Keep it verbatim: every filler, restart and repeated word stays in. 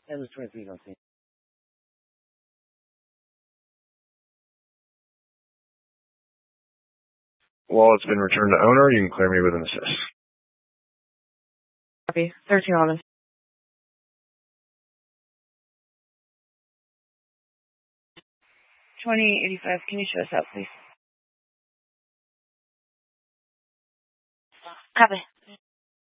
That was twenty-three, don't see. Wallet's been returned to owner. You can clear me with an assist. Copy. thirteen eleven. twenty eighty-five, can you show us out, please? Copy.